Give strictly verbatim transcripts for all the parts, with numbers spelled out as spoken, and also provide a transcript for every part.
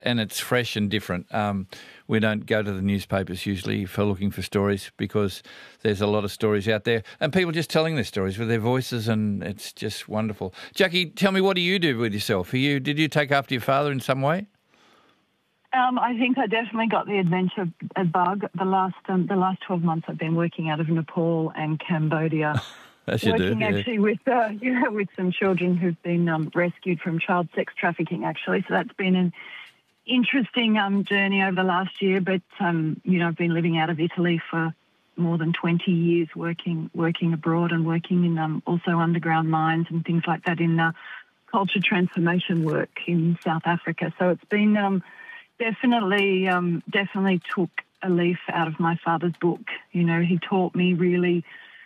and it's fresh and different. Um, we don't go to the newspapers usually for looking for stories because there's a lot of stories out there and people just telling their stories with their voices, and it's just wonderful. Jackie, tell me, what do you do with yourself? Are you did you take after your father in some way? Um, I think I definitely got the adventure bug. The last um, the last twelve months I've been working out of Nepal and Cambodia. As you working do, yeah. actually with uh, yeah, with some children who've been um, rescued from child sex trafficking, actually. So that's been an interesting um, journey over the last year. But, um, you know, I've been living out of Italy for more than twenty years, working working abroad and working in um, also underground mines and things like that in uh, culture transformation work in South Africa. So it's been... Um, Definitely, um, definitely took a leaf out of my father's book. You know, he taught me really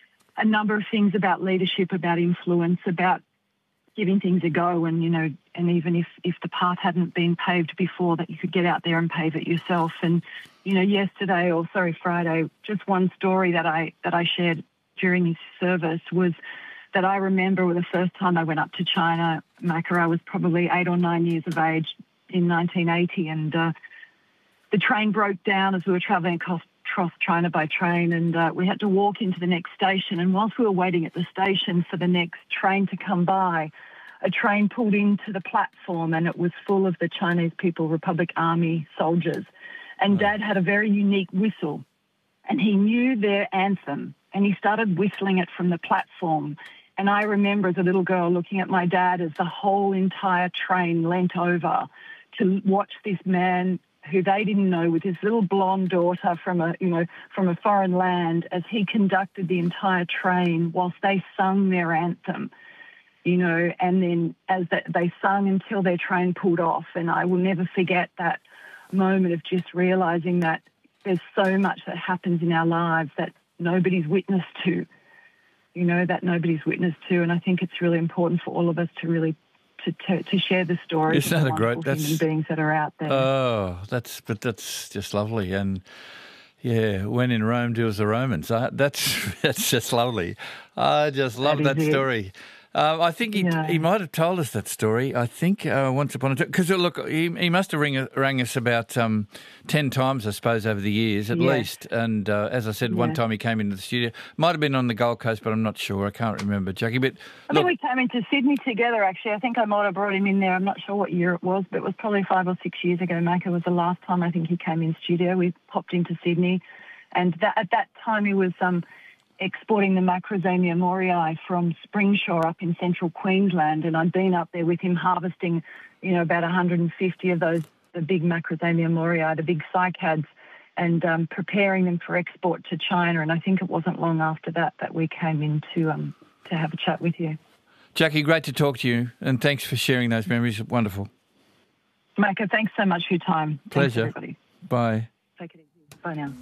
a number of things about leadership, about influence, about giving things a go, and you know, and even if if the path hadn't been paved before, that you could get out there and pave it yourself. And you know, yesterday or sorry, Friday, just one story that I that I shared during his service was that I remember the first time I went up to China, Macca, I was probably eight or nine years of age. In nineteen eighty, and uh, the train broke down as we were travelling across, across China by train, and uh, we had to walk into the next station. And whilst we were waiting at the station for the next train to come by, a train pulled into the platform, and it was full of the Chinese People's Republic Army soldiers. And Dad had a very unique whistle, and he knew their anthem, and he started whistling it from the platform. And I remember as a little girl looking at my dad as the whole entire train leant over to watch this man who they didn't know with his little blonde daughter from a, you know, from a foreign land as he conducted the entire train whilst they sung their anthem, you know, and then as they sung until their train pulled off. And I will never forget that moment of just realising that there's so much that happens in our lives that nobody's witness to, you know, that nobody's witness to. And I think it's really important for all of us to really To, to, to share the stories Isn't of that the a great, wonderful that's, human beings that are out there. Oh, that's but that's just lovely, and yeah, when in Rome, deals the Romans. I, that's that's just lovely. I just love that, that story. Um, I think he yeah. he might have told us that story. I think uh, once upon a time, because look, he, he must have ring, rang us about um, ten times, I suppose, over the years at yeah. least. And uh, as I said, yeah. one time he came into the studio. Might have been on the Gold Coast, but I'm not sure. I can't remember, Jackie. But I look, think we came into Sydney together. Actually, I think I might have brought him in there. I'm not sure what year it was, but it was probably five or six years ago. Macca was the last time I think he came in studio. We popped into Sydney, and that, at that time he was um. exporting the Macrozemia moriae from Springshaw up in central Queensland, and I'd been up there with him harvesting, you know, about one hundred fifty of those, the big Macrozemia moriae, the big cycads, and um, preparing them for export to China. And I think it wasn't long after that that we came in to, um, to have a chat with you. Jackie, great to talk to you, and thanks for sharing those memories. Wonderful. Macca, thanks so much for your time. Pleasure. Thanks, everybody. Bye. Take it easy. Bye now.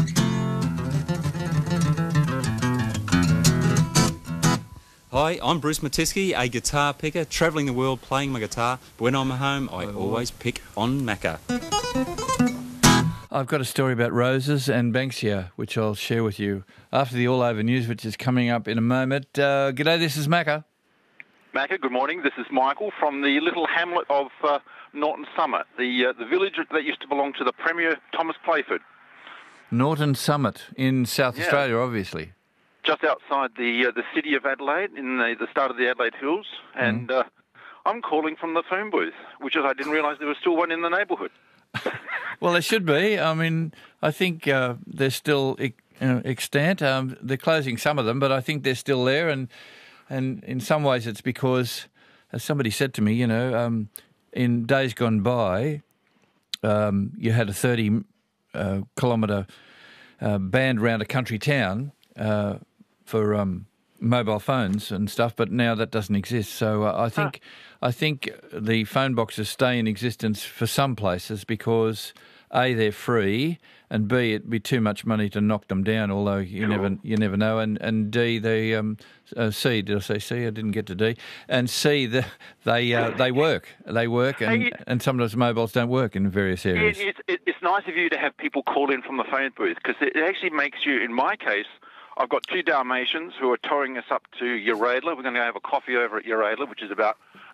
Hi, I'm Bruce Matisky, a guitar picker, travelling the world playing my guitar. But when I'm at home, I always pick on Macca. I've got a story about roses and Banksia, which I'll share with you after the All Over News, which is coming up in a moment. Uh, g'day, this is Macca. Macca, good morning. This is Michael from the little hamlet of uh, Norton Summit, the uh, the village that used to belong to the Premier Thomas Playford. Norton Summit in South yeah. Australia, obviously. Just outside the uh, the city of Adelaide, in the, the start of the Adelaide Hills, and mm. uh, I'm calling from the phone booth, which is I didn't realise there was still one in the neighbourhood. Well, there should be. I mean, I think uh, they're still you know, extant. Um, they're closing some of them, but I think they're still there, and and in some ways it's because, as somebody said to me, you know, um, in days gone by, um, you had a thirty uh, kilometre uh, band round a country town. Uh, for um, mobile phones and stuff, but now that doesn't exist. So uh, I think huh. I think the phone boxes stay in existence for some places because A, they're free, and B, it'd be too much money to knock them down. Although you sure. never you never know, and and D, they um, uh, C. Did I say C? I didn't get to D. And C, the, they uh, they work. They work, and, hey, it, and sometimes mobiles don't work in various areas. It, it, it's nice of you to have people call in from the phone booth because it actually makes you, in my case. I've got two Dalmatians who are towing us up to Uradla. We're going to have a coffee over at Uradla, which is about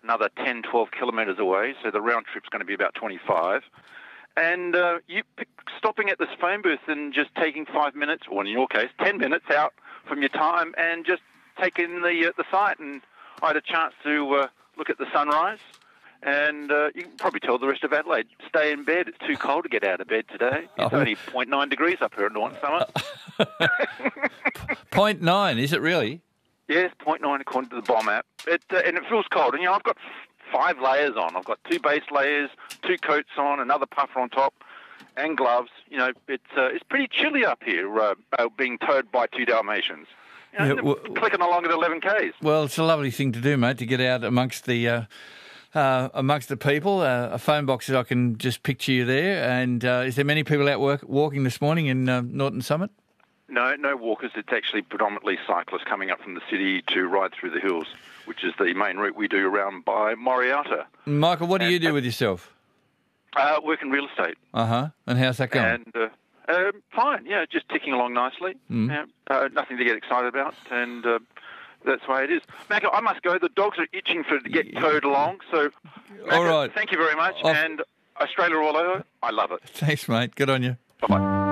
another ten, twelve kilometres away, so the round trip's going to be about twenty-five. And uh, you pick, stopping at this phone booth and just taking five minutes, or in your case, ten minutes out from your time, and just taking the uh, the site. And I had a chance to uh, look at the sunrise. And uh, you can probably tell the rest of Adelaide, stay in bed. It's too cold to get out of bed today. It's oh. only zero point nine degrees up here at Norton Summit. zero point nine, is it really? Yes, zero point nine according to the bomb app. It, uh, and it feels cold. And, you know, I've got five layers on. I've got two base layers, two coats on, another puffer on top, and gloves. You know, it's uh, it's pretty chilly up here, uh, uh, being towed by two Dalmatians. You know, Yeah, well, clicking along at eleven Ks. Well, it's a lovely thing to do, mate, to get out amongst the uh, uh, amongst the people. Uh, a phone box, I can just picture you there. And uh, is there many people out work, walking this morning in uh, Norton Summit? No, no walkers. It's actually predominantly cyclists coming up from the city to ride through the hills, which is the main route we do around by Moriata. Michael, what do and, you do with yourself? Uh, work in real estate. Uh-huh. And how's that going? And uh, uh, fine, yeah, just ticking along nicely. Mm. Yeah, uh, nothing to get excited about, and uh, that's the way it is. Macca, I must go. The dogs are itching for to get towed along. So, Macca, all right. Thank you very much. Off. And Australia all over. I love it. Thanks, mate. Good on you. Bye-bye.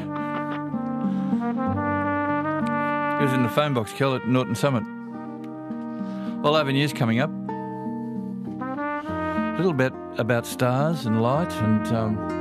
He was in the phone box, Kel, at Norton Summit. All over news coming up. A little bit about stars and light and... Um,